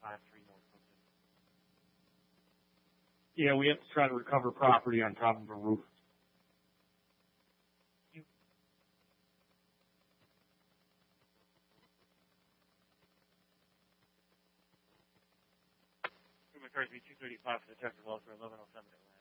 North Brooklyn. Yeah, we have to try to recover property on top of a roof. McCarthy, 235 for the Detective Wells for 1107 Atlanta.